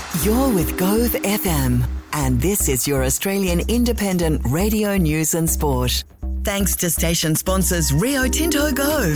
You're with Gove FM, and this is your Australian independent radio news and sport. Thanks to station sponsors Rio Tinto Gove.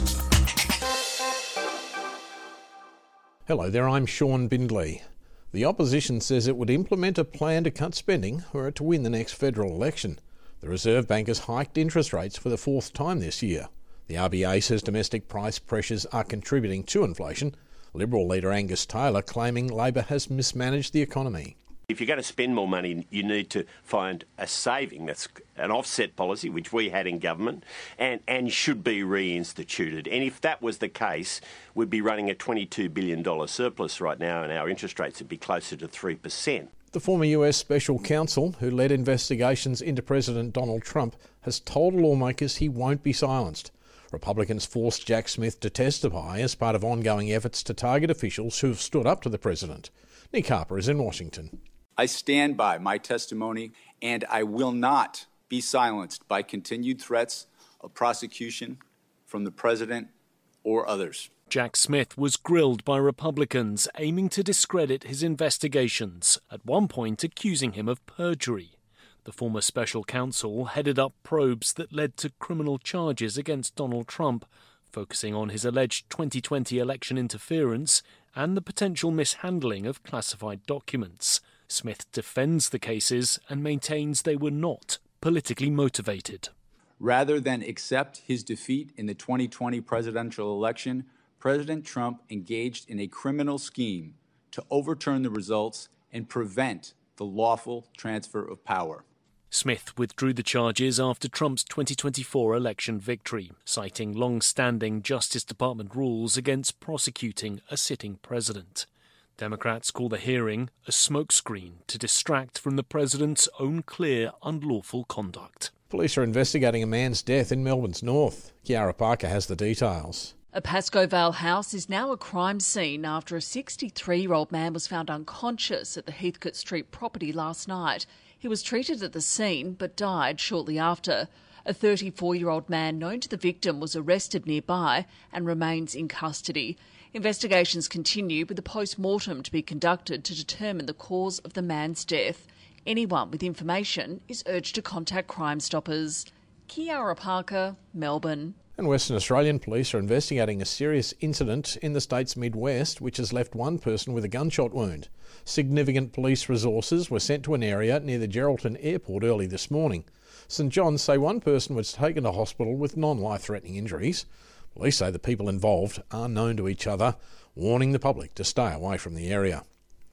Hello there, I'm Sean Bindley. The opposition says it would implement a plan to cut spending were it to win the next federal election. The Reserve Bank has hiked interest rates for the fourth time this year. The RBA says domestic price pressures are contributing to inflation. Liberal leader Angus Taylor claiming Labor has mismanaged the economy. If you're going to spend more money, you need to find a saving. That's an offset policy, which we had in government, and should be reinstituted. And if that was the case, we'd be running a $22 billion surplus right now, and our interest rates would be closer to 3%. The former US Special Counsel, who led investigations into President Donald Trump, has told lawmakers he won't be silenced. Republicans forced Jack Smith to testify as part of ongoing efforts to target officials who have stood up to the president. Nick Harper is in Washington. I stand by my testimony, and I will not be silenced by continued threats of prosecution from the president or others. Jack Smith was grilled by Republicans aiming to discredit his investigations, at one point accusing him of perjury. The former special counsel headed up probes that led to criminal charges against Donald Trump, focusing on his alleged 2020 election interference and the potential mishandling of classified documents. Smith defends the cases and maintains they were not politically motivated. Rather than accept his defeat in the 2020 presidential election, President Trump engaged in a criminal scheme to overturn the results and prevent the lawful transfer of power. Smith withdrew the charges after Trump's 2024 election victory, citing long-standing Justice Department rules against prosecuting a sitting president. Democrats call the hearing a smokescreen to distract from the president's own clear, unlawful conduct. Police are investigating a man's death in Melbourne's north. Kiara Parker has the details. A Pascoe Vale house is now a crime scene after a 63-year-old man was found unconscious at the Heathcote Street property last night. He was treated at the scene but died shortly after. A 34-year-old man known to the victim was arrested nearby and remains in custody. Investigations continue with a post-mortem to be conducted to determine the cause of the man's death. Anyone with information is urged to contact Crime Stoppers. Kiara Parker, Melbourne. And Western Australian police are investigating a serious incident in the state's Midwest which has left one person with a gunshot wound. Significant police resources were sent to an area near the Geraldton Airport early this morning. St John's say one person was taken to hospital with non-life-threatening injuries. Police say the people involved are known to each other, warning the public to stay away from the area.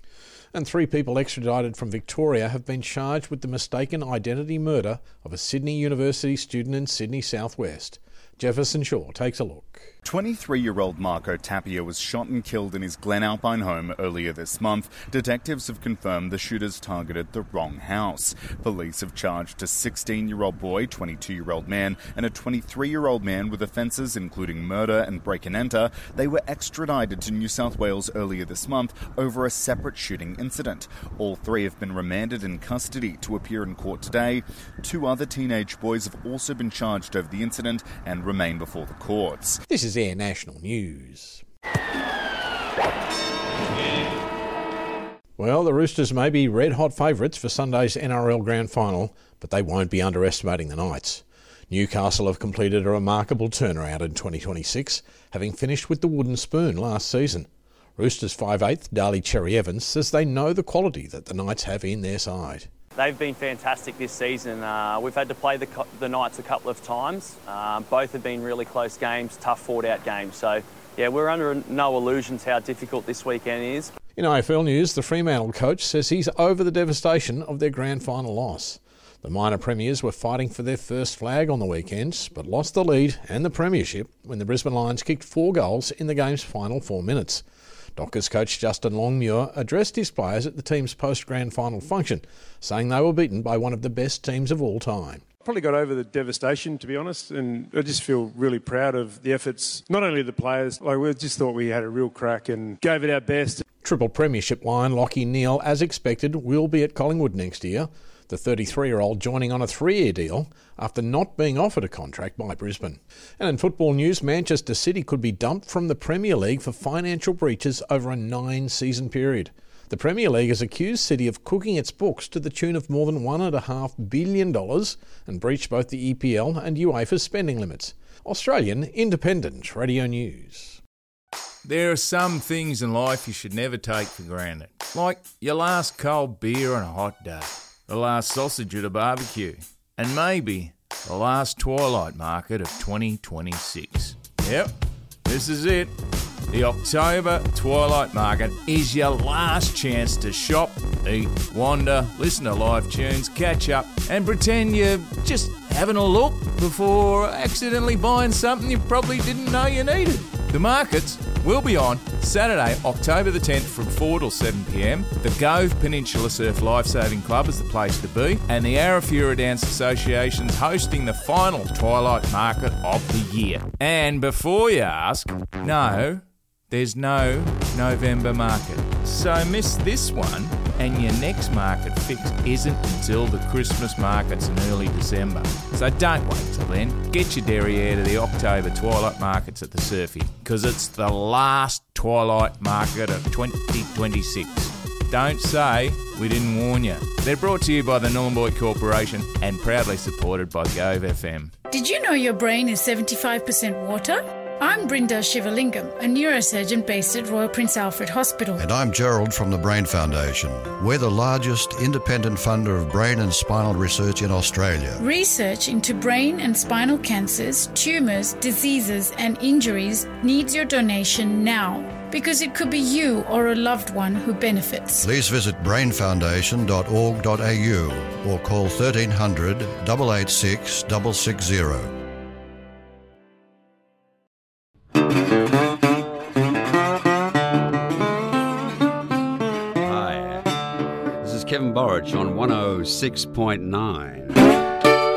And 3 people extradited from Victoria have been charged with the mistaken identity murder of a Sydney University student in Sydney southwest. Jefferson Shaw takes a look. 23-year-old Marco Tapia was shot and killed in his Glen Alpine home earlier this month. Detectives have confirmed the shooters targeted the wrong house. Police have charged a 16-year-old boy, 22-year-old man and a 23-year-old man with offences including murder and break-and-enter. They were extradited to New South Wales earlier this month over a separate shooting incident. All 3 have been remanded in custody to appear in court today. 2 other teenage boys have also been charged over the incident and remain before the courts. This is Air National News. Well, the Roosters may be red-hot favourites for Sunday's NRL Grand Final, but they won't be underestimating the Knights. Newcastle have completed a remarkable turnaround in 2026, having finished with the wooden spoon last season. Roosters 5/8 Darley Cherry-Evans says they know the quality that the Knights have in their side. They've been fantastic this season. We've had to play the Knights a couple of times. Both have been really close games, tough fought-out games. So, yeah, we're under no illusions how difficult this weekend is. In AFL news, the Fremantle coach says he's over the devastation of their grand final loss. The minor premiers were fighting for their first flag on the weekend, but lost the lead and the premiership when the Brisbane Lions kicked 4 goals in the game's final 4 minutes. Dockers coach Justin Longmuir addressed his players at the team's post-grand final function, saying they were beaten by one of the best teams of all time. Probably got over the devastation, to be honest, and I just feel really proud of the efforts, not only of the players, we just thought we had a real crack and gave it our best. Triple premiership lion Lachie Neale, as expected, will be at Collingwood next year. The 33-year-old joining on a 3-year deal after not being offered a contract by Brisbane. And in football news, Manchester City could be dumped from the Premier League for financial breaches over a 9-season period. The Premier League has accused City of cooking its books to the tune of more than $1.5 billion and breached both the EPL and UEFA's spending limits. Australian Independent Radio News. There are some things in life you should never take for granted, like your last cold beer on a hot day, the last sausage at a barbecue, and maybe the last Twilight Market of 2026. Yep, this is it. The October Twilight Market is your last chance to shop, eat, wander, listen to live tunes, catch up, and pretend you're just having a look before accidentally buying something you probably didn't know you needed. The markets will be on Saturday, October the 10th from 4 till 7 p.m. The Gove Peninsula Surf Lifesaving Club is the place to be, and the Arafura Dance Association's hosting the final Twilight Market of the year. And before you ask, no, there's no November market. So miss this one, and your next market fix isn't until the Christmas markets in early December. So don't wait till then. Get your derriere to the October Twilight Markets at the Surfy, because it's the last Twilight Market of 2026. Don't say we didn't warn you. They're brought to you by the Nhulunbuy Corporation and proudly supported by Gove FM. Did you know your brain is 75% water? I'm Brinda Shivalingam, a neurosurgeon based at Royal Prince Alfred Hospital. And I'm Gerald from the Brain Foundation. We're the largest independent funder of brain and spinal research in Australia. Research into brain and spinal cancers, tumours, diseases and injuries needs your donation now, because it could be you or a loved one who benefits. Please visit brainfoundation.org.au or call 1300 886 660. Hi, this is Kevin Borich on 106.9.